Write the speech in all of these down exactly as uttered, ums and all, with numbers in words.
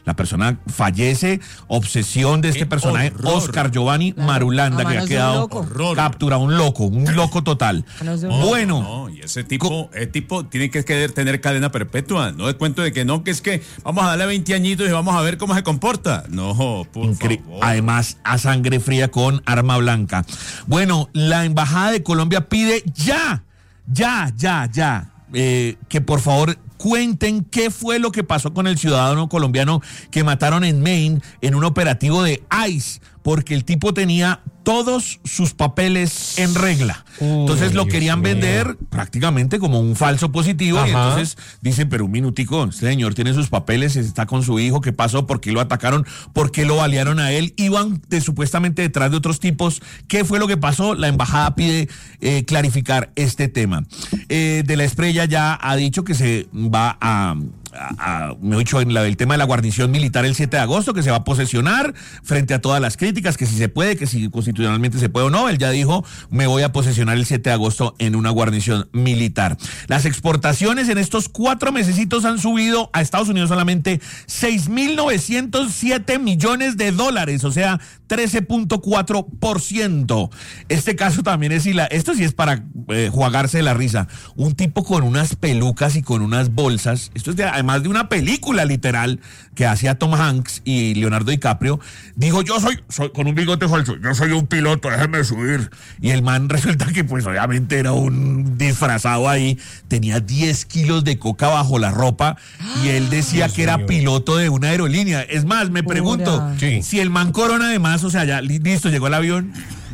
La persona fallece, obsesión de este ¡Qué personaje, horror! Oscar Giovanni Claro, Marulanda, a que ha manos de un quedado loco. Horror. capturado, un loco, un loco total. Manos de un No, Bueno. No, y ese tipo, ese tipo tiene que querer tener cadena perpetua. No es cuento de que no, que es que vamos a darle veinte añitos y vamos a ver cómo se comporta. No, por Incre- favor. Además, a sangre fría con arma blanca. Bueno, la Embajada de Colombia pide ya, ya, ya, ya, eh, que por favor cuenten qué fue lo que pasó con el ciudadano colombiano que mataron en Maine en un operativo de ICE, porque el tipo tenía todos sus papeles en regla. Uy, Entonces lo Dios querían mío. vender prácticamente como un falso positivo. Y Ajá. entonces dicen, pero un minutico, este señor tiene sus papeles, está con su hijo, ¿qué pasó? ¿Por qué lo atacaron? ¿Por qué lo balearon a él? Iban de, supuestamente detrás de otros tipos. ¿Qué fue lo que pasó? La embajada pide eh, clarificar este tema. Eh, de la Espriella ya ha dicho que se va a... A, a, me he dicho en la, el tema de la guarnición militar el siete de agosto, que se va a posesionar frente a todas las críticas, que si se puede, que si constitucionalmente se puede o no. Él ya dijo, me voy a posesionar el siete de agosto en una guarnición militar. Las exportaciones en estos cuatro mesecitos han subido a Estados Unidos solamente seis mil novecientos siete millones de dólares, o sea, trece punto cuatro por ciento. Este caso también es, esto sí es para eh, jugarse de la risa. Un tipo con unas pelucas y con unas bolsas, esto es de, además de una película literal que hacía Tom Hanks y Leonardo DiCaprio, dijo, yo soy, soy con un bigote falso, yo soy un piloto, déjeme subir. Y el man resulta que pues obviamente era un disfrazado ahí, tenía diez kilos de coca bajo la ropa y él decía Dios que era mío. piloto de una aerolínea. Es más, me pregunto, Pura. Sí. si el man corona además, o sea, ya li- listo, llegó el avión,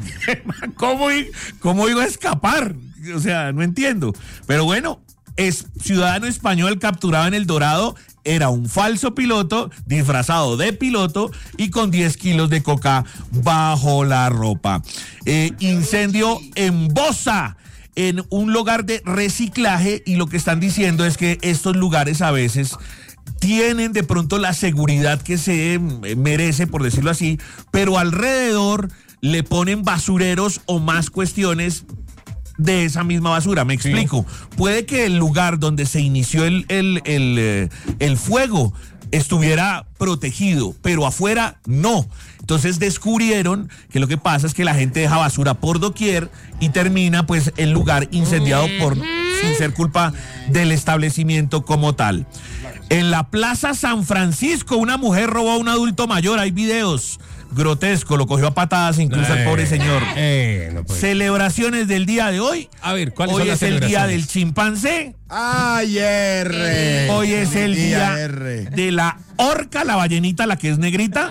¿cómo, i- cómo iba a escapar? O sea, no entiendo. Pero bueno, es ciudadano español capturado en El Dorado, era un falso piloto, disfrazado de piloto y con diez kilos de coca bajo la ropa. Eh, incendio en Bosa, en un lugar de reciclaje, y lo que están diciendo es que estos lugares a veces tienen de pronto la seguridad que se merece, por decirlo así, pero alrededor le ponen basureros o más cuestiones de esa misma basura. Me explico. Puede que el lugar donde se inició el, el, el, eh, el fuego estuviera protegido, pero afuera no. Entonces descubrieron que lo que pasa es que la gente deja basura por doquier y termina pues el lugar incendiado por, sin ser culpa del establecimiento como tal. En la Plaza San Francisco, una mujer robó a un adulto mayor. Hay videos. Grotesco, lo cogió a patadas incluso al Eh, pobre señor. Eh, no puede. Celebraciones del día de hoy. A ver, ¿cuáles Hoy son las es el día celebraciones? del chimpancé. Ay, R. Hoy es el día R. de la orca, la ballenita, la que es negrita.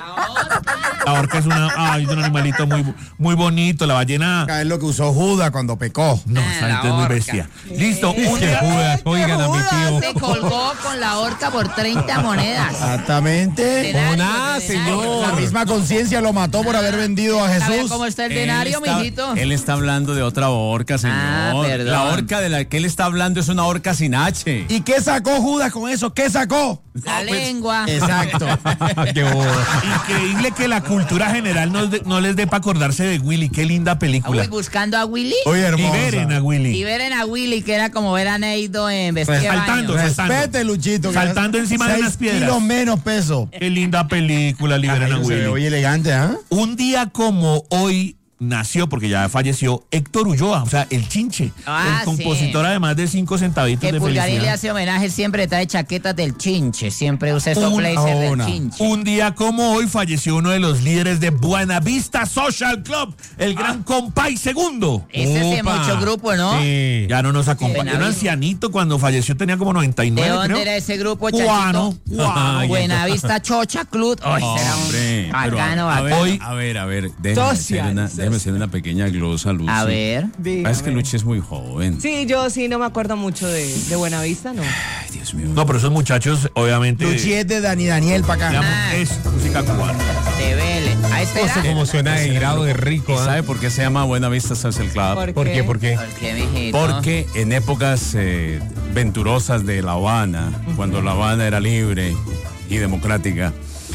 La orca es una, ay, es un animalito muy, muy bonito. La ballena. Es lo que usó Judas cuando pecó. No, Ah, esa la gente es muy orca. bestia. Listo, un Que día. Judas, oigan a mi tío. Se colgó con la horca por treinta monedas. Exactamente. Denario, nada, denario. señor. La misma conciencia lo mató por haber vendido a ¿Sabe Jesús. cómo está el Él denario, está- mijito? Él está hablando de otra horca, señor. Ah, perdón. La horca de la que él está hablando es una horca sin H. ¿Y qué sacó Judas con eso? ¿Qué sacó? La No, pues, lengua. Exacto. Qué bobo. Increíble que la cultura general no, de- no les dé para acordarse de Willy. Qué linda película. Uy, buscando a Willy. Oye, Y hermosa. veren a Y Willy. ver a Willy, que era como ver a Neido en Pues, vestido de saltando, baño. saltando. Respete, Luchito. que Saltando es encima de seis unas piedras. kilos menos peso. Qué linda película, liberen a Ay, se ve Willy. muy elegante, ¿ah? Un día como hoy nació, porque ya falleció, Héctor Ulloa, o sea, el Chinche, Ah, el compositor además de cinco centavitos Que de Pulgarín le felicidad. hace homenaje, siempre trae chaquetas del Chinche. Siempre usa esos Un- blazers del una. Chinche. Un día como hoy falleció uno de los líderes de Buenavista Social Club, el gran Compay Segundo. Ese es de Opa. mucho grupo, ¿no? Sí. Ya no nos acompaña. Buena Era un vida. ancianito cuando falleció, tenía como noventa y ¿De nueve, dónde creo. era ese grupo, Cubano, Chachito? cubano. Buenavista Chocha Club. Ay, será un Hombre, pero bacano, a, a ver, bacano. Hoy- a ver, a ver, déjeme hacer, Social, una, social. déjeme hacer una pequeña glosa, Luchi. A ver. Dígame. Ah, es que Luchi es muy joven. Sí, yo sí no me acuerdo mucho de, de Buenavista, ¿no? Ay, Dios mío. No, pero esos muchachos, obviamente, Luchi es de Dani Daniel para acá. digamos, Ah. es música cubana. De Vélez. A No sé esperar. cómo suena de grado de rico. ¿Y ¿ah? sabe por qué se llama Buenavista Social Club? ¿Por ¿Por qué? ¿Por qué? ¿Por qué, mijito? Porque en épocas eh, venturosas de La Habana, cuando La Habana era libre y democrática,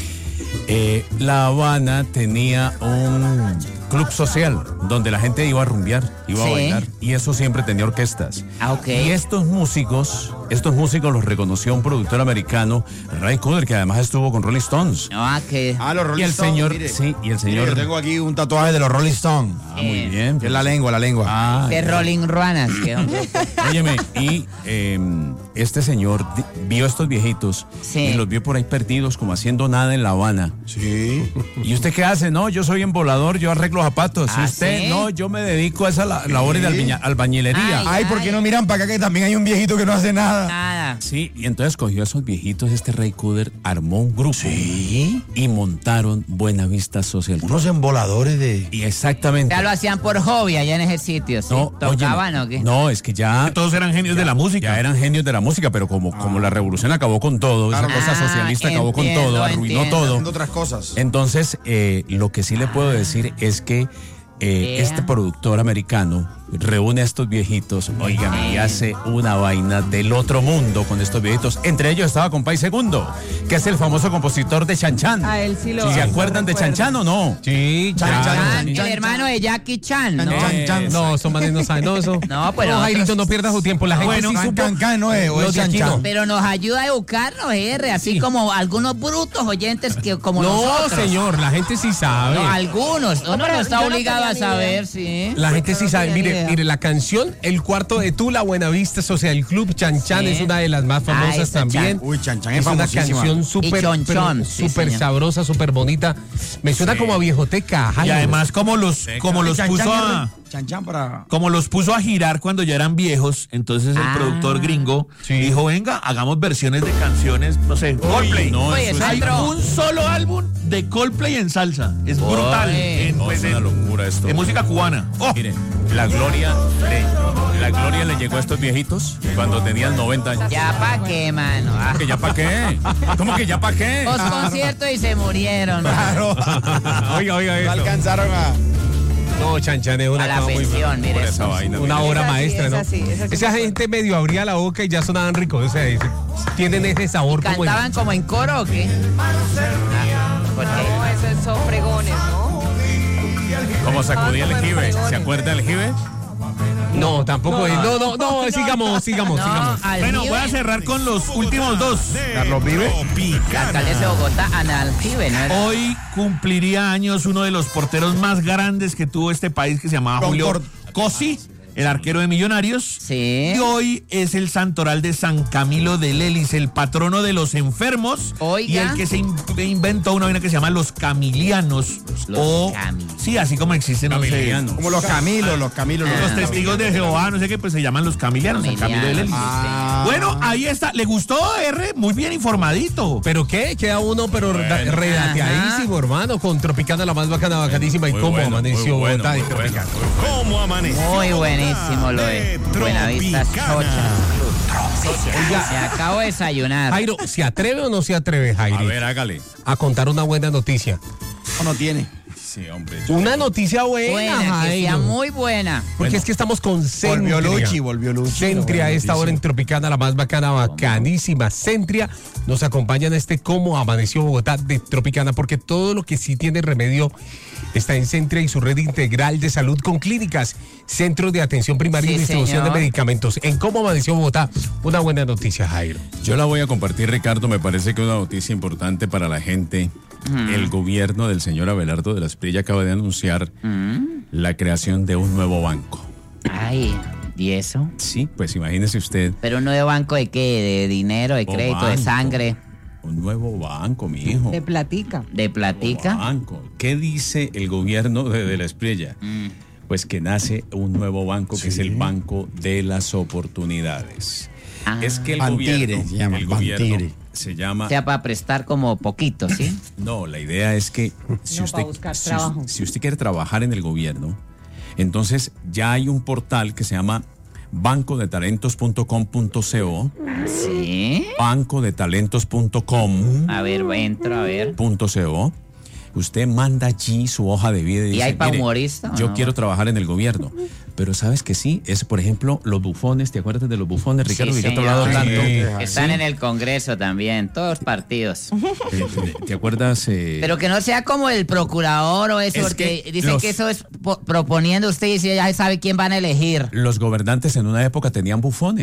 eh, La Habana tenía un club social donde la gente iba a rumbear, iba Sí. a bailar, y eso siempre tenía orquestas. Ah, ok. Y estos músicos estos músicos los reconoció un productor americano, Ray Cooder, que además estuvo con Rolling Stones. Ah, que. Ah, los Y Rolling el Stones, señor, mire. sí, y el Mire, señor. yo tengo aquí un tatuaje de los Rolling Stones. Ah, muy bien. Que es la lengua, la lengua. Ah, Que Rolling Ruanas. Que, óyeme, y eh, este señor di- vio a estos viejitos Sí. y los vio por ahí perdidos, como haciendo nada en La Habana. Sí. ¿Y usted qué hace? No, yo soy embolador, yo arreglo zapatos. ¿Y ¿Ah, usted? sí? No, yo me dedico a esa la- labor de albiña- albañilería. Ay. Ay, ¿por qué no miran para acá que también hay un viejito que no hace nada? Nada. Sí, y entonces cogió a esos viejitos, este Ray Cooder armó un grupo Sí. y montaron Buenavista Social Club. Unos emboladores de... Y exactamente. Ya lo hacían por hobby allá en ese sitio, ¿sí? No, ¿Tocaban óyeme, o qué? no, es que ya Todos eran genios de la música. ya eran genios de la música, pero como, como la revolución acabó con todo, esa Claro. cosa Ah, socialista acabó con entiendo, todo, arruinó entiendo. todo. haciendo otras cosas. Entonces, eh, lo que sí le puedo decir es que eh, Yeah. este productor americano reúne a estos viejitos, oigan, y hace una vaina del otro mundo con estos viejitos. Entre ellos estaba Compay Segundo, que es el famoso compositor de Chan Chan. A él sí lo- ¿Se sí lo acuerdan de Chan recuerdo. Chan o no? Sí, Chan, claro. chan, Ah, chan, el chan, hermano de Jackie Chan, ¿no? Chan, chan. No, son manes no saben. No, eso. No, pero No, Jairito, nosotros- no pierdas su tiempo. La gente Bueno, sí can, supo. can, can, no es, o Los es de chan, aquí no. chan. Pero nos ayuda a educarnos, R, así como algunos brutos oyentes que como No, nosotros. señor, la gente sí sabe. No, algunos. Uno pero no está yo no obligado a tenía ni saber, idea. sí. La gente sí no sabe. tenía ni Mire, idea. mire, la canción El Cuarto de Tula, Buenavista Social Club, Chan Chan, Sí. es una de las más Ah, famosas esa también. Chan. Uy, Chan Chan es es una famosísima. canción súper Chon pero Chon, sí, súper señor. sabrosa, súper bonita. Me suena como a viejoteca. Y Jairo. además como los, como los Chan, puso chan, a... Chan, chan para... Como los puso a girar cuando ya eran viejos, entonces el Ah. productor gringo Sí. dijo, venga, hagamos versiones de canciones, no sé, Coldplay. no, Oye, eso es- eso Hay entró. un solo álbum de Coldplay en salsa. Es brutal. Oye. En, no, pues, es una en- locura esto. en música cubana. Oh, Mire, la gloria le, la gloria le llegó a estos viejitos cuando tenían noventa años. Ya pa' qué, mano. Ah. ¿Que ya para qué? ¿Cómo que ya para qué? Dos conciertos y se murieron. Claro. Oiga, oiga, No eso. alcanzaron a... No, Chan Chan es una A la cosa muy pensión, mire. Por esa vaina. Una mire. obra Es así, maestra, es ¿no? así, es así. Esa gente medio abría la boca y ya sonaban ricos. O sea, es- tienen ese sabor como. en- ¿Cantaban como en coro o qué? Ah, ¿por qué? No, esos son fregones, ¿no? ¿Cómo sacudía el jibe? ¿Se acuerda del jibe? No, tampoco es. No, no, no, sigamos, sigamos, No, sigamos. al bueno, Aljibe, voy a cerrar con los últimos dos. Carlos Vive. la alcaldesa de Bogotá, Ana Aljibe, ¿no? Era- Hoy cumpliría años uno de los porteros más grandes que tuvo este país, que se llamaba Julio Concord. Cosi, el arquero de Millonarios. Sí. Y hoy es el santoral de San Camilo de Lelis, el patrono de los enfermos. Oiga. Y el que se in- inventó una vaina que se llama los camilianos. Los o, camilianos. sí, así como existen, no sé, Camilianos. Como los Camilos, los Camilos. Ah, los los testigos de Jehová, no sé qué, pues se llaman los camilianos, San Camilo de Lelis. Camilianos, Ah. Bueno, ahí está. ¿Le gustó, R? Muy bien informadito. ¿Pero qué? Queda uno, pero Bueno. redateadísimo, hermano, con Tropicana, la más bacana, bacanísima. ¿Y Muy cómo bueno, amaneció muy bueno, Bogotá y muy bueno. Tropicana? ¿Cómo amaneció? Muy buenísimo lo de Buenavista Chocha. Oiga, Me acabo de desayunar. Jairo, ¿se atreve o no se atreve, Jairo, A ver, hágale. a contar una buena noticia? No, no tiene. Sí, hombre. Una noticia buena, Buena, que sea Jairo. muy buena. Porque es que estamos con Centria. Volvió Luchi, volvió Luchi. Centria a esta hora en Tropicana, la más bacana, bacanísima. Centria nos acompaña en este Cómo Amaneció Bogotá de Tropicana, porque todo lo que sí tiene remedio está en Centria y su red integral de salud con clínicas, centros de atención primaria Sí, y distribución señor. de medicamentos. En Cómo Amaneció Bogotá, una buena noticia, Jairo. Yo la voy a compartir, Ricardo. Me parece que es una noticia importante para la gente. El gobierno del señor Abelardo de la Espriella acaba de anunciar la creación de un nuevo banco. Ay, ¿y eso? Sí, pues imagínese usted. ¿Pero un nuevo banco de qué? ¿De dinero, de O crédito, de banco. sangre, Un nuevo banco, mi hijo. De platica. de platica? Banco. ¿Qué dice el gobierno de, de la Espriella? Pues que nace un nuevo banco que es el Banco de las Oportunidades. Ah. Es que el Bantire, gobierno, se llama, el gobierno Bantire. se llama. O sea, para prestar como poquito, ¿sí? No, la idea es que si No, usted para buscar si, trabajo. si usted quiere trabajar en el gobierno, entonces ya hay un portal que se llama banco de talentos punto com punto co, Sí. banco de talentos punto com A ver, entro, a ver. punto co. Usted manda allí su hoja de vida y, ¿Y dice, hay pa' "Mire, humorista o yo no?" quiero trabajar en el gobierno. Pero sabes que sí, es por ejemplo los bufones, ¿te acuerdas de los bufones, Ricardo? Sí, que ya te he hablado señor. tanto. Sí. Están Sí. en el Congreso también, todos partidos. Eh, ¿Te, te acuerdas? eh, Pero que no sea como el procurador o eso, Es porque que dicen los- que eso es po- proponiendo usted y si ya sabe quién van a elegir. Los gobernantes en una época tenían bufones.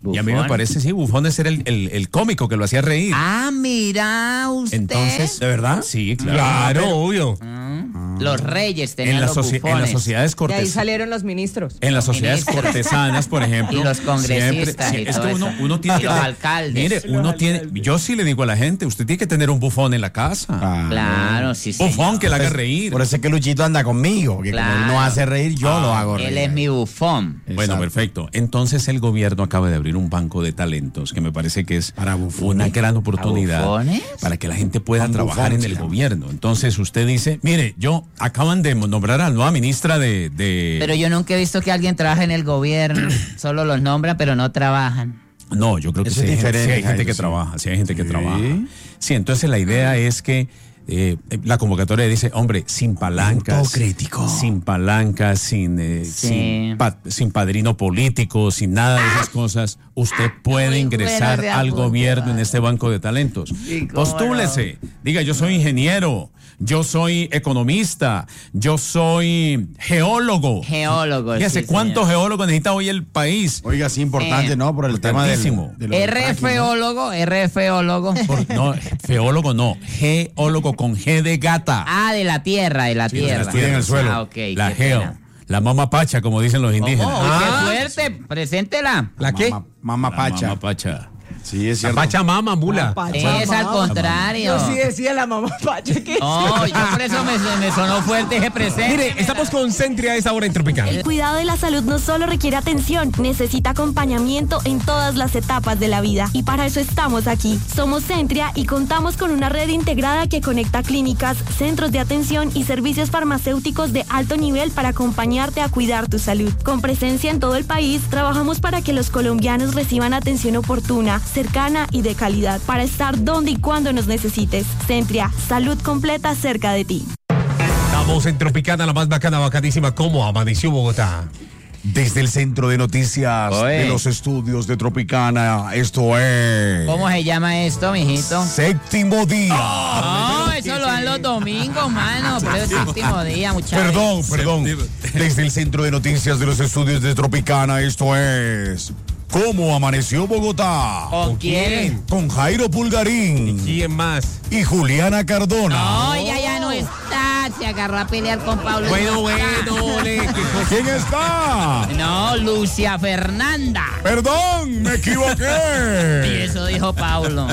Y a mí me Bufón. parece, sí, Bufón es ser el, el, el cómico que lo hacía reír. Ah, mira usted. Entonces, ¿de verdad? Sí, claro. Claro, obvio. Ah, los reyes tenían En, la los soci- en bufones. las sociedades De ahí cortesanas. salieron los ministros. En las sociedades Ministros. cortesanas, por ejemplo. Y los congresistas siempre- y es todo que uno, eso. uno tiene Y que los tener- alcaldes. Mire, Los uno tiene. Yo sí le digo a la gente, usted tiene que tener un bufón en la casa. Ah, Claro, sí, sí. Bufón que la haga reír. Por eso es que Luchito anda conmigo, que como él no hace reír, yo lo hago reír. Él es mi bufón. Bueno, Exacto. perfecto. Entonces el gobierno acaba de abrir un banco de talentos que me parece que es Para bufones. una gran oportunidad bufones? para que la gente pueda Con trabajar bufón en se el llama. gobierno. Entonces usted dice, mire, yo acaban de nombrar a la nueva ministra de... de- Pero yo nunca he visto que alguien trabaje en el gobierno. Solo los nombran, pero no trabajan. No, yo creo que Eso sí es hay, gente- diferente, sí hay gente Jairo, que sí. trabaja, sí hay gente que Sí. trabaja. Sí, entonces la idea es que eh, la convocatoria dice, hombre, sin palancas. Punto crítico. Sin palancas, sin, eh, Sí. sin, pa- sin padrino político, sin nada de esas cosas, usted puede muy ingresar buena ese al apunte, gobierno en vale. este banco de talentos. Sí, cómo Postúlese, diga, yo soy ingeniero, yo soy economista, yo soy geólogo. Geólogo. Fíjese sí, cuántos señor. geólogos necesita hoy el país. Oiga, sí, importante, Eh, ¿no? Por el tema del, importantísimo. de lo del fracking, ¿no? RFólogo, RFólogo. Por- no, feólogo no, geólogo con G de gata. Ah, de la tierra, de la Sí, de tierra. la tierra en el suelo. Ah, ok. la qué geo, pena. la mama pacha, como dicen los indígenas. ¿Cómo? Uy, Ah. qué fuerte. Preséntela. ¿La qué? Mamá, mamá La Pacha. mama pacha. Sí, es La cierto. Pachamama, mula. Es al contrario. Yo sí decía la mamá Pacha que No, yo por eso me, me sonó fuerte ese presente. Mire, estamos con Centria a esta hora en Tropical. El cuidado de la salud no solo requiere atención, necesita acompañamiento en todas las etapas de la vida. Y para eso estamos aquí. Somos Centria y contamos con una red integrada que conecta clínicas, centros de atención y servicios farmacéuticos de alto nivel para acompañarte a cuidar tu salud. Con presencia en todo el país, trabajamos para que los colombianos reciban atención oportuna, cercana y de calidad, para estar donde y cuando nos necesites. Centria, salud completa cerca de ti. Estamos en Tropicana, la más bacana, bacanísima. ¿Cómo amaneció Bogotá? Desde el centro de noticias Oye. de los estudios de Tropicana, esto es... ¿Cómo se llama esto, mijito? Séptimo día. No, eso lo dan los domingos, mano. Pero es el último día, muchachos. Perdón, perdón. Desde el centro de noticias de los estudios de Tropicana, esto es... ¿Cómo amaneció Bogotá? ¿Con quién? Con Jairo Pulgarín ¿Quién más? y Juliana Cardona. No, ella ya no está. Se agarró a pelear con Pablo. Bueno, No está. bueno, ole, qué cosa. ¿Quién está? No, Lucia Fernanda. Perdón, me Y equivoqué. eso dijo Pablo.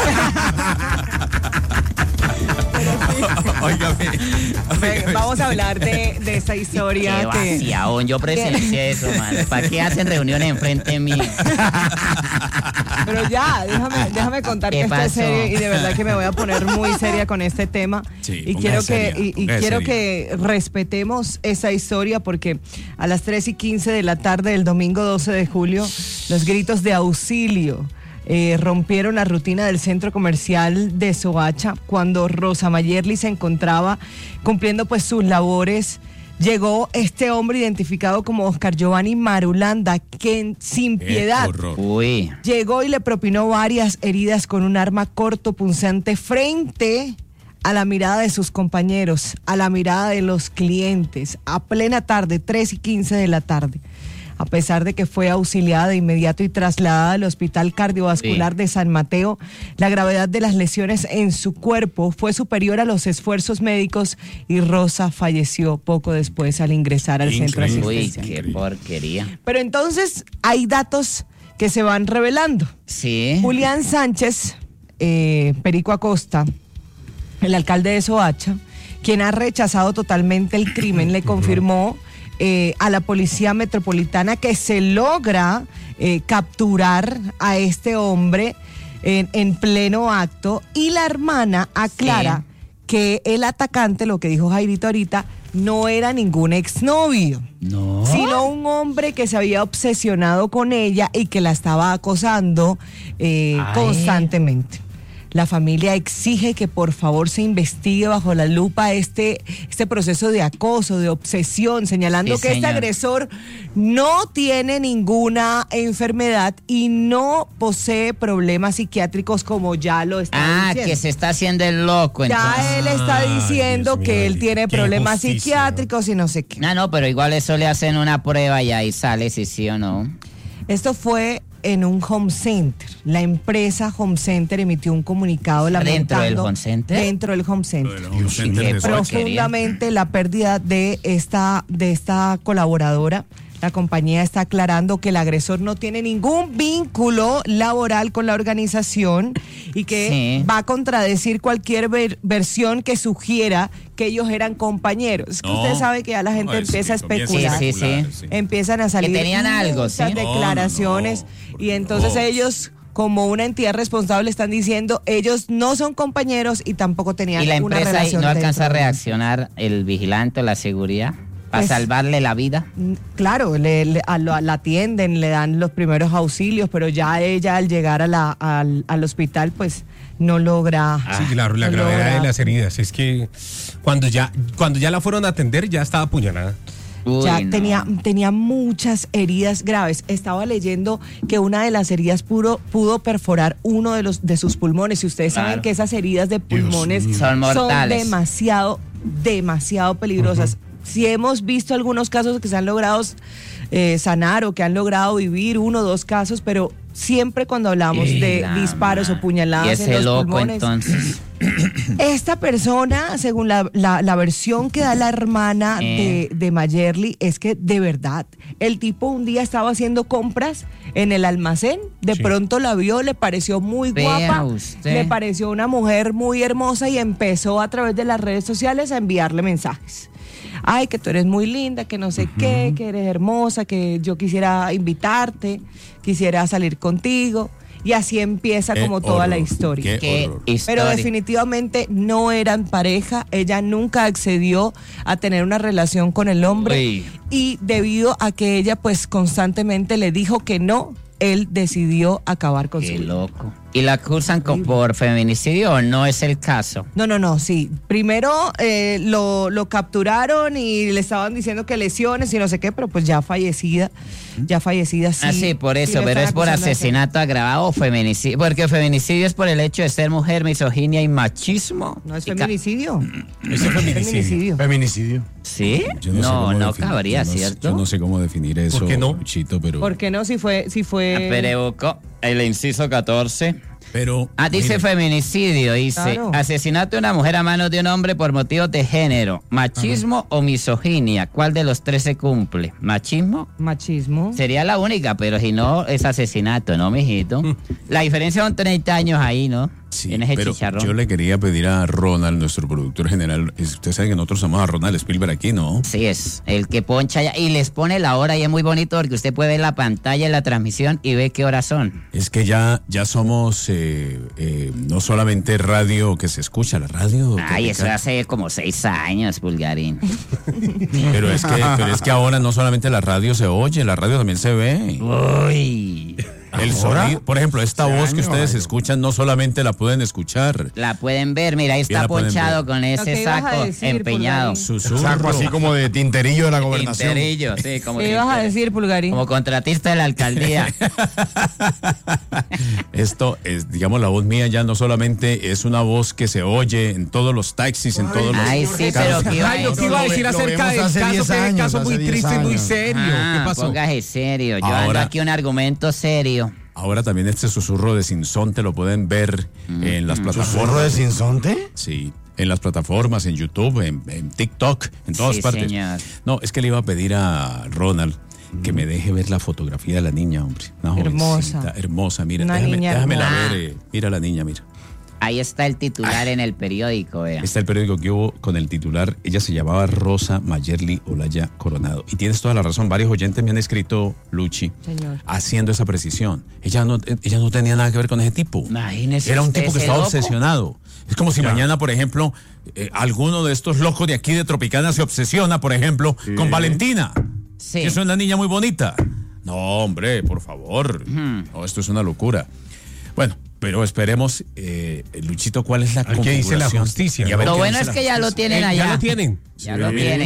Óigame, Venga, vamos a hablar de, de esta historia Qué que vaciaón. Yo presencié eso, man. ¿Para qué hacen reuniones enfrente mío? pero ya, déjame, déjame contar ¿Qué que esto es pasó? serio y de verdad que me voy a poner muy seria con este tema. Sí, y póngase quiero que, seria, y, y póngase quiero seria. que respetemos esa historia porque a las tres y quince de la tarde del domingo doce de julio, los gritos de auxilio eh, rompieron la rutina del centro comercial de Soacha cuando Rosa Mayerly se encontraba cumpliendo pues sus labores. Llegó este hombre identificado como Oscar Giovanni Marulanda, que sin qué piedad horror. Uy. llegó y le propinó varias heridas con un arma corto punzante frente a la mirada de sus compañeros, a la mirada de los clientes, a plena tarde, tres y quince de la tarde. A pesar de que fue auxiliada de inmediato y trasladada al Hospital Cardiovascular Sí. de San Mateo, la gravedad de las lesiones en su cuerpo fue superior a los esfuerzos médicos y Rosa falleció poco después al ingresar al centro Increíble. Uy, asistencial. qué porquería. Pero entonces hay datos que se van revelando. Sí. Julián Sánchez, eh, Perico Acosta, el alcalde de Soacha, quien ha rechazado totalmente el crimen, le confirmó eh, a la Policía Metropolitana que se logra eh, capturar a este hombre en, en pleno acto y la hermana aclara que el atacante, lo que dijo Jairito ahorita, no era ningún exnovio. No. Sino un hombre que se había obsesionado con ella y que la estaba acosando eh, Ay. constantemente. La familia exige que por favor se investigue bajo la lupa este, este proceso de acoso, de obsesión, señalando Sí, que este señor. agresor no tiene ninguna enfermedad y no posee problemas psiquiátricos como ya lo está Ah, diciendo. que se está haciendo el loco. Entonces. Ya él está Ay, diciendo Dios que mío, él tiene qué problemas injusticia. psiquiátricos y no sé qué. No, no, pero igual eso le hacen una prueba y ahí sale si sí o no. Esto fue en un home center. La empresa Home Center emitió un comunicado lamentando... ¿Dentro del home center? Dentro del home center. Lo del home center de Soacha. Profundamente la pérdida de esta, de esta colaboradora. La compañía está aclarando que el agresor no tiene ningún vínculo laboral con la organización y que Sí. va a contradecir cualquier ver- versión que sugiera que ellos eran compañeros. Es que No. usted sabe que ya la gente No, es empieza a que comienza especular. Sí, sí, sí. Empiezan a salir tenían algo, muchas ¿sí? No, declaraciones no, no, y por entonces Dios. ellos, como una entidad responsable, están diciendo ellos no son compañeros y tampoco tenían Y la una empresa ahí relación no alcanza a dentro de- reaccionar el vigilante o la seguridad para Pues- salvarle la vida. Mm, Claro, le, le- a lo- la atienden, le dan los primeros auxilios, pero ya ella al llegar a la, al, al hospital, pues no logra. Sí, claro, la no gravedad logra- de las heridas. Es que cuando ya, cuando ya la fueron a atender, ya estaba apuñalada. Uy, Ya no. tenía, tenía muchas heridas graves. Estaba leyendo que una de las heridas pudo, pudo perforar uno de los de sus pulmones. Y ustedes Claro. saben que esas heridas de pulmones Son son mortales. demasiado, demasiado peligrosas. Si hemos visto algunos casos que se han logrado eh, sanar o que han logrado vivir, uno o dos casos, pero siempre cuando hablamos Y de la disparos o ma- puñaladas Y en ese los loco pulmones. entonces. Esta persona, según la, la- la versión que da la hermana Eh. de, de Mayerly, es que de verdad, el tipo un día estaba haciendo compras en el almacén, de Sí. pronto la vio, le pareció muy Vea guapa, usted. le pareció una mujer muy hermosa y empezó a través de las redes sociales a enviarle mensajes. Ay, que tú eres muy linda, que no sé qué, que eres hermosa, que yo quisiera invitarte, quisiera salir contigo. Y así empieza Qué como toda la horror, historia. qué Qué horror. Pero historia. definitivamente no eran pareja, ella nunca accedió a tener una relación con el hombre Uy. y debido a que ella pues constantemente le dijo que no, él decidió acabar con su Qué vida. loco. ¿Y la acusan con- por feminicidio o no es el caso? No, no, no, sí. Primero eh, lo, lo capturaron y le estaban diciendo que lesiones y no sé qué, pero pues ya fallecida, ya fallecida sí. ah, sí, por sí eso, le pero están es por acusando de asesinato agravado o feminicidio. Porque feminicidio es por el hecho de ser mujer, misoginia y machismo. fe- No es Y ca- feminicidio. Ese fue feminicidio. Feminicidio. ¿Sí? Yo sé No, cómo no definir- cabría, yo no sé- ¿cierto? Yo no sé cómo definir eso, ¿Por qué no? Chito, pero... ¿Por qué no? Si fue, si fue. Ah, Perebuco, el inciso catorce. Pero... Ah, dice mire, feminicidio, dice Claro. asesinato de una mujer a manos de un hombre por motivos de género, machismo o misoginia. ¿Cuál de los tres se cumple? ¿Machismo? Machismo. Sería la única, pero si no es asesinato, ¿no, mijito? La diferencia son treinta años ahí, ¿no? Sí, Tienes el pero chicharrón. yo le quería pedir a Ronald, nuestro productor general, es- usted sabe que nosotros somos a Ronald Spielberg aquí, ¿no? Sí, es el que poncha ya y les pone la hora y es muy bonito porque usted puede ver la pantalla en la transmisión y ve qué horas son. Es que ya, ya somos eh, eh, no solamente radio que se escucha, la radio... Ay, eso tropical. hace como seis años, Pulgarín. Pero es que, pero es que ahora no solamente la radio se oye, la radio también se ve. Uy, El sonido, por ejemplo, esta voz que ustedes escuchan no solamente la pueden escuchar. la pueden ver, mira, ahí Ya está la pueden ponchado ver. con Lo que ese ibas a saco decir, empeñado. Pulgarín. Susurro. Saco así como de tinterillo de la gobernación. Tinterillo, sí, como, ¿Qué ibas a tinter- decir, Pulgarín? como contratista de la alcaldía. Esto es, digamos, la voz mía ya no solamente es una voz que se oye en todos los taxis, en todos los... Ay, sí, pero ¿qué iba a Ay, lo que decir? iba a decir Lo acerca vemos del hace caso, diez que es un años, caso muy hace diez triste y muy años. serio. Ah, ¿Qué pasó? póngase serio, yo ando Ahora- aquí un argumento serio. Ahora también este susurro de sinsonte lo pueden ver en las ¿Susurro plataformas. de sinsonte? Sí, en las plataformas, en YouTube, en, en TikTok, en todas Sí, partes. señor. No, es que le iba a pedir a Ronald que me deje ver la fotografía de la niña, hombre. Una Hermosa. jovencita, hermosa, mira, Una déjame, niña déjamela hermosa. ver. eh, mira la niña, mira. Ahí está el titular en el periódico, vea. Está el periódico que hubo con el titular. Ella se llamaba Rosa Mayerly Olaya Coronado. Y tienes toda la razón. Varios oyentes me han escrito, Luchi, Señor. haciendo esa precisión. Ella no, ella no tenía nada que ver con ese tipo. Imagínese Era un usted tipo que ese estaba loco. obsesionado. Es como si mañana, por ejemplo, eh, alguno de estos locos de aquí de Tropicana se obsesiona, por ejemplo, con Valentina. Sí. Que es una niña muy bonita. No, hombre, por favor. No, esto es una locura. Bueno, pero esperemos, eh, Luchito, ¿cuál es la A ver qué dice la configuración? justicia, Y a ver Lo qué bueno dice es la que ya lo justicia. tienen Eh, allá. ya lo tienen. Ya lo tienen.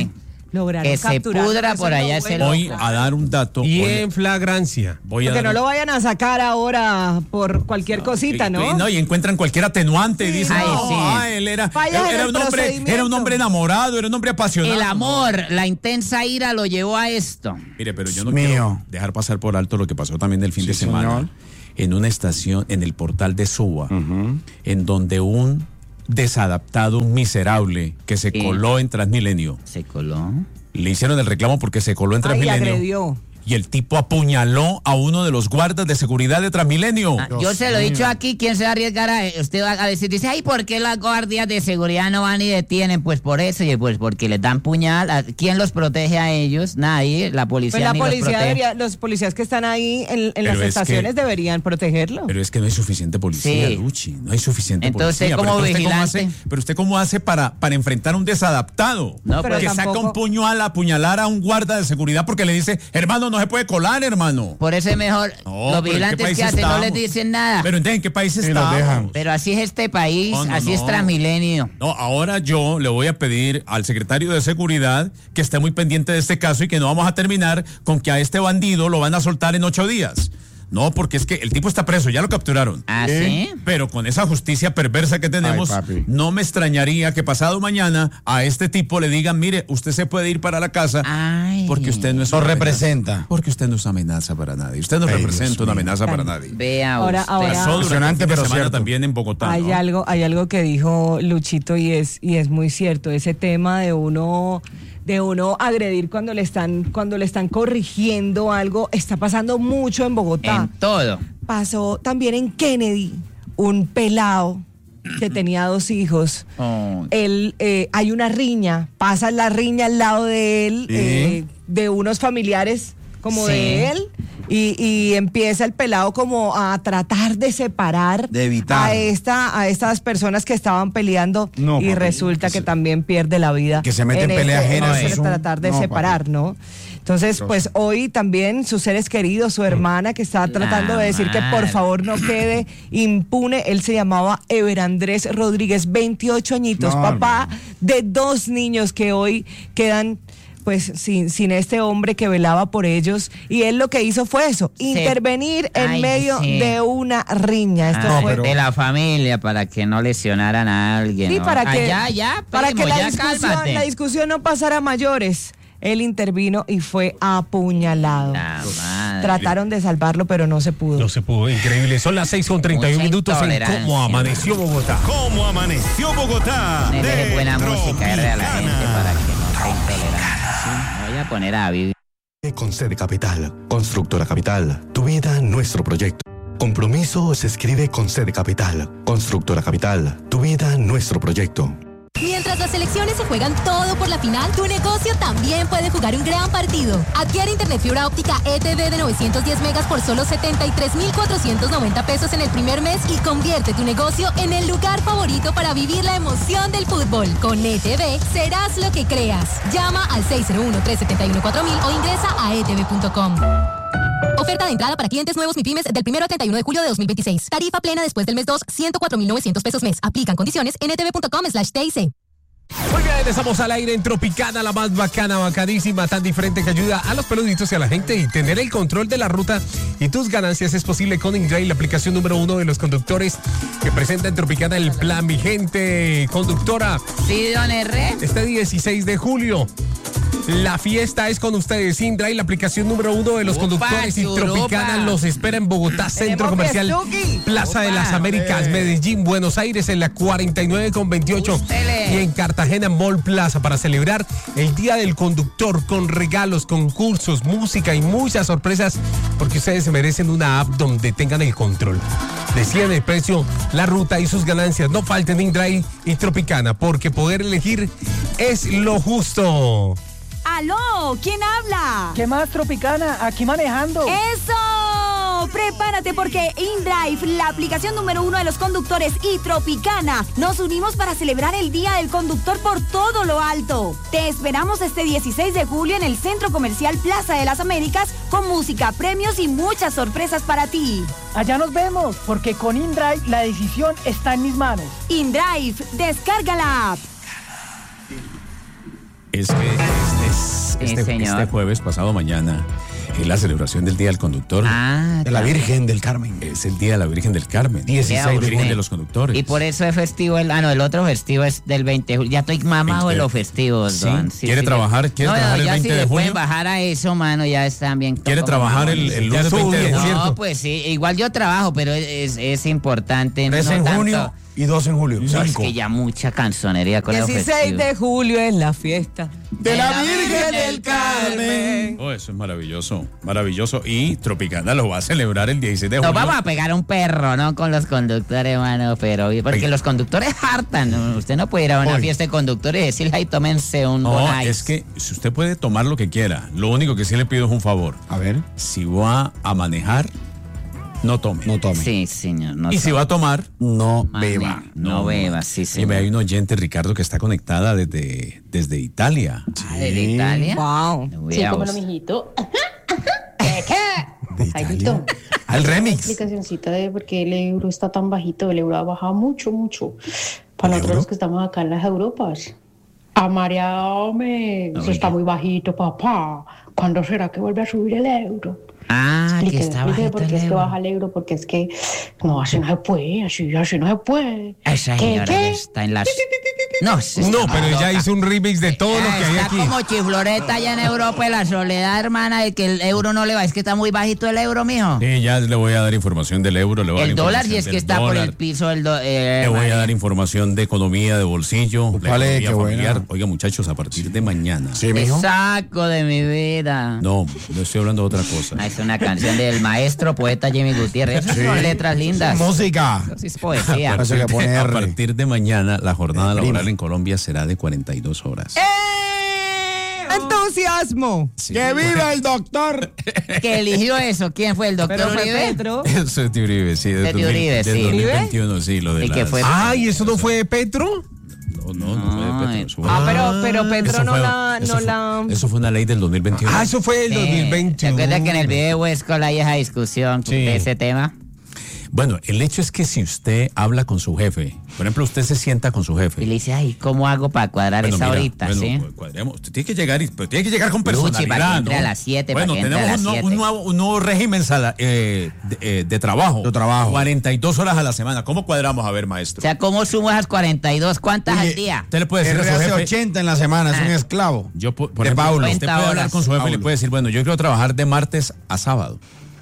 Lograron Que se capturar pudra eso por es lo allá ese bueno. Voy a dar un dato. Y voy- en flagrancia. voy a Porque dar no un- lo vayan a sacar ahora por cualquier cosita, Y- ¿no? y, no, y encuentran cualquier atenuante y Sí, dicen, Ay, no, sí. ah, él era, Fallas él en era el un hombre, procedimiento. era un hombre enamorado, era un hombre apasionado. El amor, la intensa ira lo llevó a esto. Mire, pero yo no Mío. quiero dejar pasar por alto lo que pasó también el fin Sí, de semana señor. en una estación, en el portal de Suba, en donde un desadaptado, un miserable que se Sí. coló en Transmilenio, Se coló. le hicieron el reclamo porque se coló en Ay, Transmilenio. agredió. Y el tipo apuñaló a uno de los guardas de seguridad de Transmilenio. Ah, yo se lo he dicho aquí, ¿quién se va a arriesgar a usted va a decir? Dice, ay, ¿por qué las guardias de seguridad no van y detienen? Pues por eso, y pues porque les dan puñal. ¿A ¿Quién los protege a ellos? Nadie, la policía Pues la ni los policía protege. debería, los policías que están ahí en, en Pero las es que- estaciones deberían protegerlo. Pero es que no hay suficiente policía, Sí. Luchi, no hay suficiente Entonces, policía. como pero, usted cómo vigilante. hace, pero usted cómo hace para, para enfrentar a un desadaptado. No, Pero que pues, saca tampoco- un puñal a apuñalar a un guarda de seguridad porque le dice, hermano, no se puede colar, hermano. por eso es mejor. No, los pero ¿en qué vigilantes país que hacen no estamos? les dicen nada. Pero entonces, ¿en qué país los estamos? dejan. Pero así es este país, No, no, así es no. Transmilenio. No, ahora yo le voy a pedir al secretario de Seguridad que esté muy pendiente de este caso y que no vamos a terminar con que a este bandido lo van a soltar en ocho días. No, porque es que el tipo está preso, ya lo capturaron. ¿Ah, ¿Eh? sí? Pero con esa justicia perversa que tenemos, Ay, papi. no me extrañaría que pasado mañana a este tipo le digan, mire, usted se puede ir para la casa Ay. porque usted no es Nos una amenaza. representa. Porque usted no es amenaza para nadie. Usted no Ay, representa Dios una mío. amenaza para Ay. nadie. Vea Ahora- usted. ahora- Pasó durante el Impresionante, fin de pero semana cierto. también en Bogotá. Hay ¿no? algo, hay algo que dijo Luchito y es, y es muy cierto, ese tema de uno, de uno agredir cuando le están, cuando le están corrigiendo algo, está pasando mucho en Bogotá. En todo. Pasó también en Kennedy, un pelado que tenía dos hijos. Oh. Él, eh, hay una riña, pasa la riña al lado de él, Sí. eh, de unos familiares como Sí. de él, y, y empieza el pelado como a tratar de separar De evitar. a esta, a estas personas que estaban peleando, No, y papi, resulta que que se- también pierde la vida. que se mete en pelea ese- ajena, en eso ese es un- tratar de no, separar, papi. ¿no? Entonces, pues hoy también sus seres queridos, su hermana que está tratando de decir que por madre. favor no quede impune. Él se llamaba Ever Andrés Rodríguez, veintiocho añitos, No, papá de dos niños que hoy quedan pues sin, sin este hombre que velaba por ellos. Y él lo que hizo fue eso, Sí. intervenir en Ay, medio sí. de una riña. Esto Ah, fue pero- de la familia para que no lesionaran a alguien. Sí, ¿no? para que, Ah, ya, ya, para que primo, la, ya discusión, cálmate. la discusión no pasara a mayores. Él intervino y fue apuñalado. La madre. Trataron de salvarlo, pero no se pudo. No se pudo, increíble. Son las seis con treinta y uno Mucha minutos en intolerancia. Cómo Amaneció Bogotá. ¿Cómo amaneció Bogotá? Ponerle de buena música R a la gente Tropicana. para que no sea intolerante. ¿sí? Me voy a poner a vivir. Con Sede Capital, Constructora Capital, tu vida, nuestro proyecto. Compromiso se escribe con Sede Capital, Constructora Capital, tu vida, nuestro proyecto. Mientras las selecciones se juegan todo por la final, tu negocio también puede jugar un gran partido. Adquiere internet fibra óptica E T V de novecientos diez megas por solo setenta y tres mil cuatrocientos noventa pesos en el primer mes y convierte tu negocio en el lugar favorito para vivir la emoción del fútbol. Con E T V serás lo que creas. Llama al seis cero uno, tres siete uno, cuatro mil o ingresa a e t v punto com. Oferta de entrada para clientes nuevos MIPYMES del primero al treinta y uno de julio de dos mil veintiséis. Tarifa plena después del mes dos, ciento cuatro mil novecientos pesos mes. Aplican condiciones en e t v punto com slash t i c. Muy bien, estamos al aire en Tropicana, la más bacana, bacanísima, tan diferente que ayuda a los peluditos y a la gente y tener el control de la ruta y tus ganancias es posible con InDrive, la aplicación número uno de los conductores que presenta en Tropicana el plan vigente. Conductora, Sí, don R. este dieciséis de julio. La fiesta es con ustedes. InDrive, la aplicación número uno de los Upa, conductores y churupa. Tropicana los espera en Bogotá, Centro Tenemos Comercial, Fiestuki. Plaza de Upa. las Américas, Medellín, Buenos Aires en la cuarenta y nueve con veintiocho Ústele. y en Cartagena Mall Plaza para celebrar el Día del Conductor con regalos, concursos, música y muchas sorpresas porque ustedes se merecen una app donde tengan el control. Deciden el precio, la ruta y sus ganancias. No falten InDrive y Tropicana porque poder elegir es lo justo. ¡Aló! ¿Quién habla? ¿Qué más, Tropicana? Aquí manejando. ¡Eso! Prepárate porque InDrive, la aplicación número uno de los conductores y Tropicana, nos unimos para celebrar el Día del Conductor por todo lo alto. Te esperamos este dieciséis de julio en el Centro Comercial Plaza de las Américas con música, premios y muchas sorpresas para ti. Allá nos vemos, porque con InDrive la decisión está en mis manos. InDrive, descarga la app. Es que este, es- Sí, este, señor. este jueves, pasado mañana, es la celebración del Día del Conductor. Ah, De la claro. Virgen del Carmen. Es el Día de la Virgen del Carmen. dieciséis Vea La usted. Virgen de los Conductores. Y por eso es festivo el, ah no, el otro festivo es del veinte de julio. Ya estoy mamado de los festivos, Sí. don. ¿Quiere trabajar? ¿Quiere no, trabajar no, el ya veinte si de le pueden junio? bajar a eso, mano, ya están bien. ¿Quiere como trabajar el, mamones. el lunes veinte de No, junio? pues sí, igual yo trabajo, pero es, es importante. Tres no en tanto- junio y dos en julio. No, es Cinco. que ya mucha canzonería con los dieciséis festivos. de julio es la fiesta De la Virgen del Carmen. Oh, eso es maravilloso, maravilloso. Y Tropicana lo va a celebrar el dieciséis de julio. Nos vamos a pegar un perro, ¿no? Con los conductores, mano, pero porque Oiga. los conductores hartan. Usted no puede ir a una Oiga. fiesta de conductores y decirle, ay, tómense un No, Bon Ice". es que si usted puede tomar lo que quiera, lo único que sí le pido es un favor. A ver. Si va a manejar, no tome. No tome. Sí, señor. No y si tome. va a tomar, No Mane, beba. No, beba, sí, y señor. hay un oyente, Ricardo, que está conectada desde, desde Italia. Ah, ¿de Italia? Wow. Sí, Vea cómelo, vos. mijito. De Jairito, Al una remix. explicacioncita de por qué el euro está tan bajito. El euro ha bajado mucho, mucho. Para ¿El nosotros euro? los que estamos acá en las Europas. Amareame, eso está muy bajito, papá. ¿Cuándo será que vuelve a subir el euro? Ah, que Explique, está explique bajito por qué el es que euro. baja el euro, porque es que no, así no se puede, así, así no se puede. Esa ¿Qué, señora qué? ya está en las... No, se No, está pero ella loca. hizo un remix de todo lo Ah, que hay está aquí. como chifloreta allá en Europa, en la soledad, hermana, de que el euro no le va. Es que está muy bajito el euro, mijo. Sí, ya le voy a dar información del euro. Le voy a dar El dólar, información si es que del está por dólar. el piso el do- eh, Le voy a hermano. dar información de economía de bolsillo, la Vale, economía qué familiar. buena. Oiga, muchachos, a partir de mañana. Sí, Te mijo. saco de mi vida. No, no estoy hablando de otra cosa. Ah, es una canción del maestro poeta Jimmy Gutiérrez. Esas son letras lindas. Música. Eso sí es poesía. Eso hay que A ponerle. partir de mañana, la jornada Eh, laboral prima. en Colombia será de cuarenta y dos horas. ¡Entusiasmo! Sí. ¡Que viva el doctor! ¿Que eligió eso? ¿Quién fue el doctor Pero fue Uribe? Petro. Eso es de Uribe, sí. De De, dos mil- Uribe, del sí. dos mil veintiuno, sí, lo de ¿Y qué las- fue? Ay, ¿eso no fue de Petro? No, no, no fue de Petro. Ay. eso fue- Ah, pero, pero Petro eso no fue- la... eso No fue- la... Eso fue una ley del dos mil veintiuno. Ah, eso fue el Sí. dos mil ¿Se veintiuno. acuerda que en el video de Huesco hay esa discusión Sí. de ese tema? Bueno, el hecho es que si usted habla con su jefe, por ejemplo, usted se sienta con su jefe. Y le dice, ay, ¿cómo hago para cuadrar Bueno, esa mira, horita, bueno, sí? pues, cuadremos. Usted tiene que llegar, y- pero tiene que llegar con Luchi, personalidad, para que entre ¿no? a las siete, Bueno, para que entre a tenemos las un, siete. un nuevo, un nuevo régimen sala- eh, de, eh, de trabajo. De trabajo. cuarenta y dos horas a la semana. ¿Cómo cuadramos? A ver, maestro. O sea, ¿cómo sumo esas cuarenta y dos? ¿Cuántas Oye, al día? Usted le puede decir R a su hace jefe. ochenta en la semana, es un Ah. esclavo. Yo, por, por de ejemplo, Paulo. usted puede hablar con su jefe y le Paulo. puede decir, bueno, yo quiero trabajar de martes a sábado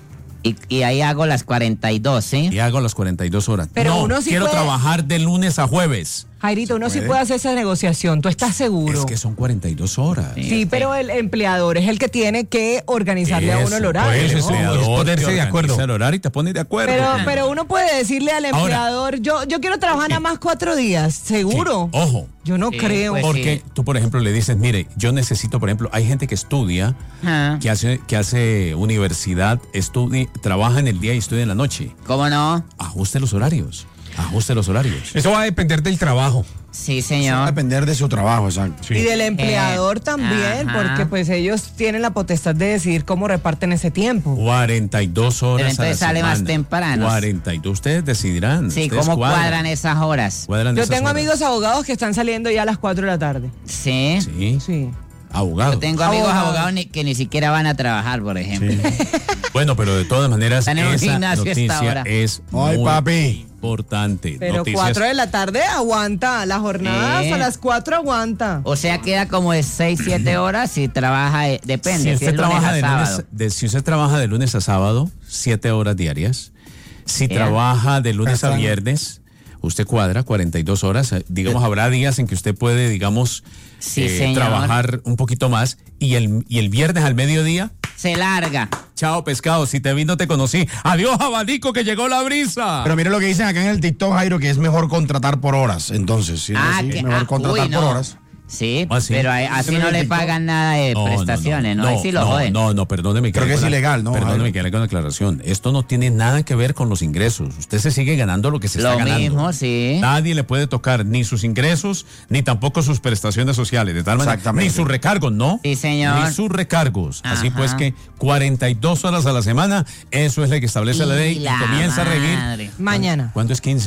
Y, y ahí hago las cuarenta y dos, ¿sí? y hago las cuarenta y dos horas. Pero no, uno sí quiero puede- trabajar de lunes a jueves. Jairito, uno sí puede. puede hacer esa negociación. ¿Tú estás seguro? Es que son cuarenta y dos horas. Sí, pero el empleador es el que tiene que organizarle a uno el horario. Pues, el ¿no? empleador Es ponerse te de acuerdo. organiza el horario y te pone de acuerdo. Pero, pero uno puede decirle al Ahora- empleador, yo, yo quiero trabajar nada más cuatro días, seguro. Ojo. Yo no Sí, creo. pues Porque sí. tú, por ejemplo, le dices, mire, yo necesito, por ejemplo, hay gente que estudia, Ah. que hace, que hace universidad, estudia, trabaja en el día y estudia en la noche. ¿Cómo no? Ajuste los horarios. Ajuste los horarios. Eso va a depender del trabajo. Sí, Va a señor. depender de su trabajo, exacto. Y del empleador Eh, también, ajá. porque pues ellos tienen la potestad de decidir cómo reparten ese tiempo. cuarenta y dos horas Pero a la entonces sale más semana. temprano. cuarenta y dos. Ustedes decidirán. Sí, ustedes ¿cómo cuadran esas horas? Cuadran Yo esas tengo horas. amigos abogados que están saliendo ya a las cuatro de la tarde. Sí. Sí, Sí. abogados. Yo tengo amigos Abogados. abogados ni- que ni siquiera van a trabajar, por ejemplo. Bueno, pero de todas maneras, Están en un esa gimnasio a esta noticia hora. es Ay, muy papi. importante. Pero Noticias- cuatro de la tarde aguanta, la jornada Eh. a las cuatro aguanta. O sea, queda como de seis, siete horas si trabaja, eh, depende, Si si, usted, es lunes trabaja a de sábado. lunes, de- si usted trabaja de lunes a sábado, siete horas diarias. Si Ea. trabaja de lunes a Bastante. viernes, usted cuadra cuarenta y dos horas. Eh, Digamos, habrá días en que usted puede, digamos, Sí, eh, señor. trabajar un poquito más. Y el, y el viernes al mediodía, Se larga. chao pescado, si te vi no te conocí. Adiós abanico que llegó la brisa. Pero mire lo que dicen acá en el TikTok, Jairo, que es mejor contratar por horas. Entonces, si es Ah, así, que- mejor ah, contratar uy, por no. horas. Sí, Ah, sí. pero a- así ¿Usted no no le le pagan nada de No, no, prestaciones, ¿no? Ahí sí lo no, joden. No, no, perdóneme. Creo le que hago es una- ilegal, ¿no, Perdóneme Jairo? que le haga una aclaración. Esto no tiene nada que ver con los ingresos. Usted se sigue ganando lo que se Lo está ganando. mismo, sí. Nadie le puede tocar ni sus ingresos, ni tampoco sus prestaciones sociales. De tal manera, Exactamente. ni sus recargos, ¿no? Sí, señor. Ni sus recargos. Así Ajá. pues que cuarenta y dos horas a la semana, eso es lo que establece la Y ley la y comienza a regir. madre. Mañana. ¿Cuándo es quince?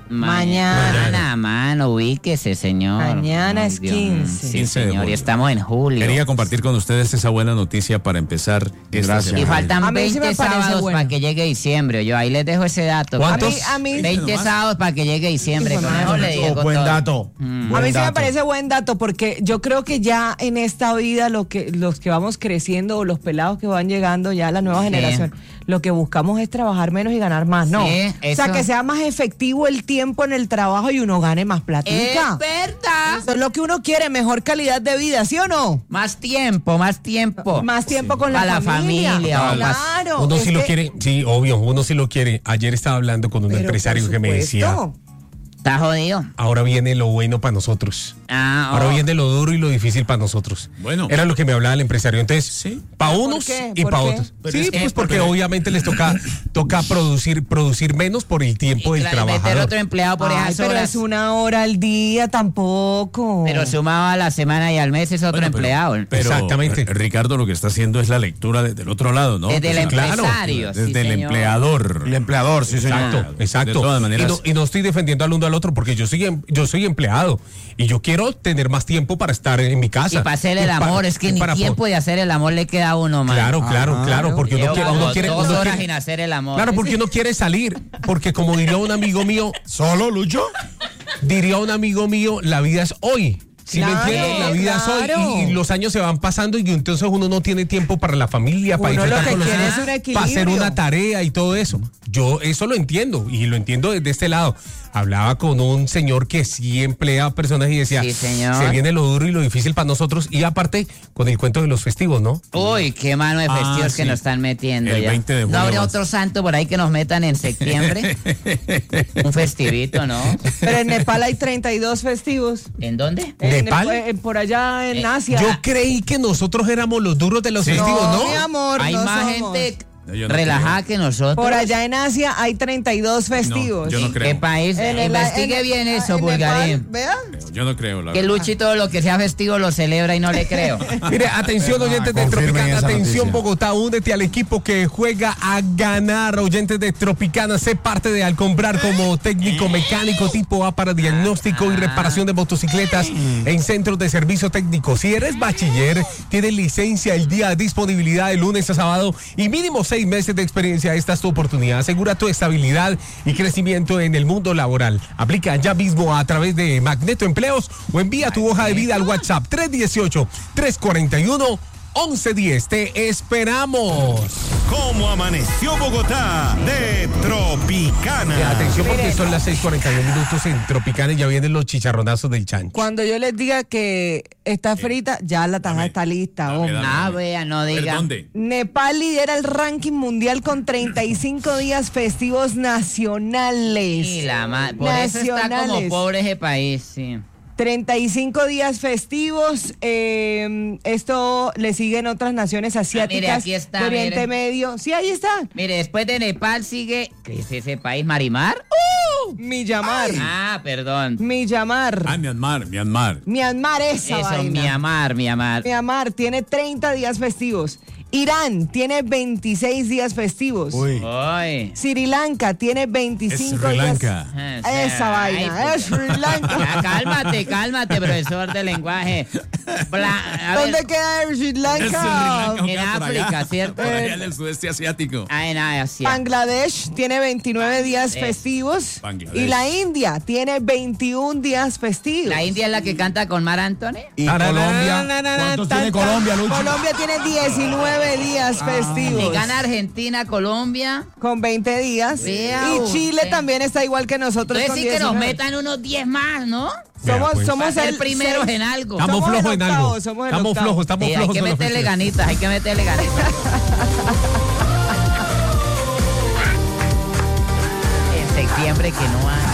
Mañana. Mañana, mano, ubíquese, señor. Mañana Ay, es Dios. quince. Sí, quince de señor, y julio. estamos en julio. Quería compartir con ustedes esa buena noticia para empezar esta Gracias. Y semana. faltan A mí sí me veinte parece sábados bueno. para que llegue diciembre. Yo ahí les dejo ese dato. ¿Cuántos? A mí, a mí, veinte sábados para que llegue diciembre. Hijo de Con eso madre. le digo Oh, buen todo. dato. Mm. Buen a mí sí me dato. parece buen dato porque yo creo que ya en esta vida lo que los que vamos creciendo o los pelados que van llegando ya a la nueva Sí. generación, lo que buscamos es trabajar menos y ganar más, ¿no? Sí, o sea, eso. que sea más efectivo el tiempo en el trabajo y uno gane más platica. Es verdad. Eso es lo que uno quiere, mejor calidad de vida, ¿sí o no? Más tiempo, más tiempo. Más tiempo con la Para la familia. familia, o más- Claro. Uno es sí lo que- quiere, sí, obvio, uno sí lo quiere. Ayer estaba hablando con un pero empresario por que me decía, supuesto. Está jodido. ahora viene lo bueno para nosotros. Ah, Ahora oh. viene lo duro y lo difícil para nosotros. Bueno. Era lo que me hablaba el empresario. Entonces, para unos qué? y ¿Por para qué? otros. Pero Sí, es que- pues porque pero- obviamente les toca, toca producir, producir menos por el tiempo del Y claro, meter trabajador. otro empleado por Ay, esas pero horas. es una hora al día tampoco. Pero sumado a la semana y al mes es otro Bueno, pero- empleado. Pero, Exactamente. R- Ricardo lo que está haciendo es la lectura de- del otro lado, ¿no? Desde el O sea, empresario, sí, desde el señor. empleador. El empleador, sí, señor. Exacto, exacto. De todas Y maneras. no, y no estoy defendiendo al uno al otro porque yo soy, em- yo soy empleado y yo quiero tener más tiempo para estar en mi casa. Y para hacer el Y para- amor, es que y ni para tiempo po- de hacer el amor le queda a uno, man. Claro, claro, claro, porque uno Llevo quiere, como uno quiere, dos uno horas quiere- sin hacer el amor. claro, porque uno quiere salir, porque como diría un amigo mío, ¿Solo, Lucho? diría un amigo mío, la vida es hoy. ¿Sí me Claro, entiendes? La vida claro. es hoy y, y los años se van pasando y entonces uno no tiene tiempo para la familia, para Uno lo disfrutar que con los quiere hijos, es un equilibrio. para hacer una tarea y todo eso. Yo eso lo entiendo y lo entiendo desde este lado. Hablaba con un señor que sí emplea a personas y decía, Sí, señor. se viene lo duro y lo difícil para nosotros y aparte con el cuento de los festivos, ¿no? Uy, qué mano de Ah, festivos sí. que nos están metiendo El ya. veinte de ¿No julio habría vas. otro santo por ahí que nos metan en septiembre? Un festivito, ¿no? Pero en Nepal hay treinta y dos festivos. ¿En dónde? En- ¿Nepal? en- por allá en Eh, Asia. Yo creí que nosotros éramos los duros de los festivos, ¿no? mi amor, Hay no más somos. gente Yo no relajada que nosotros. Por allá en Asia hay treinta y dos festivos. yo no ¿En creo. qué país? En el- Investigue en- bien eso, en Bulgarín. Nepal, ¿vea? Yo no creo, la Que verdad. Luchi todo lo que sea festivo lo celebra y no le creo. Mire, atención oyentes de confirmen Tropicana, esa atención noticia. Bogotá, únete al equipo que juega a ganar. Oyentes de Tropicana, sé parte de al comprar como técnico mecánico tipo A para diagnóstico y reparación de motocicletas en centros de servicio técnico. Si eres bachiller, tienes licencia el día de disponibilidad de lunes a sábado y mínimo seis meses de experiencia. Esta es tu oportunidad. Asegura tu estabilidad y crecimiento en el mundo laboral. Aplica ya mismo a través de Magneto Empleos o envía tu hoja de vida al WhatsApp tres uno ocho, tres cuatro uno, once diez. Te esperamos. ¿Cómo amaneció Bogotá? De Tropicana. Eh, Atención porque son las seis cuarenta y uno minutos en Tropicana y ya vienen los chicharronazos del chancho. Cuando yo les diga que está frita, ya la taja está lista. hombre. Ah, vea, no A ver, diga. ¿dónde? Nepal lidera el ranking mundial con treinta y cinco días festivos nacionales. Sí, la ma- Por eso está como Nacionales. pobre ese país, sí. treinta y cinco días festivos. eh, esto le siguen otras naciones asiáticas aquí está, de Oriente mire. Medio. Sí, ahí está. Mire, después de Nepal sigue. ¿Qué es ese país? ¿Marimar? Myanmar. Ah, perdón. Myanmar. Ah, Myanmar, Myanmar. Myanmar, esa Eso, vaina. Myanmar, Myanmar. Myanmar tiene treinta días festivos. Irán tiene veintiséis días festivos. Uy. Uy. Sri Lanka tiene veinticinco Es Sri días. Lanka. Ah, sí. Esa Ay, vaina, puta. es Sri Lanka. Ya, cálmate, cálmate, profesor de lenguaje. Bla- a ver, ¿Dónde queda Sri Es Sri Lanka? Lanka, En queda por allá, África, ¿cierto? Por allá en el sudeste asiático. Ah, en Asia. Bangladesh tiene veintinueve días Bangladesh. festivos. Bangladesh. Y la India tiene veintiún días festivos. La India es la que canta con Mar Anthony. ¿Y Na, na, Colombia? na, na, na, ¿Cuántos Tan, tiene tan. Colombia, Lucho? Colombia tiene diecinueve días festivos. Y gana Argentina, Colombia. Con veinte días. Vea y Chile usted. también está igual que nosotros. Entonces con sí que nos diecinueve. metan unos diez más, ¿no? Somos, Vea, pues. somos Para ser el primeros seis- en algo. Estamos Somos el flojos en octavo, algo. somos el Estamos octavo. flojos, estamos Sí, hay flojos. que con los meterle festivos. ganitas, hay que meterle ganitas. En septiembre que no hay.